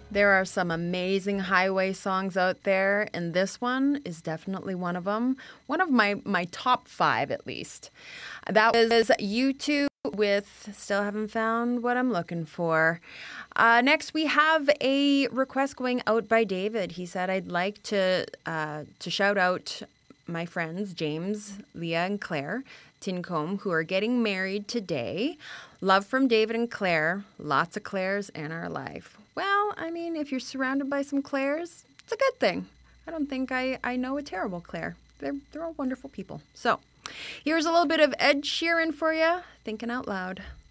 There are some amazing highway songs out there, and this one is definitely one of them. One of my top five, at least. That was U2 with Still Haven't Found What I'm Looking For. Next, we have a request going out by David. He said, I'd like to shout out my friends, James, Leah, and Claire Tincombe, who are getting married today. Love from David and Claire. Lots of Claires in our life. Well, I mean, if you're surrounded by some Claires, it's a good thing. I don't think I know a terrible Claire. They're all wonderful people. So, here's a little bit of Ed Sheeran for you, thinking out loud.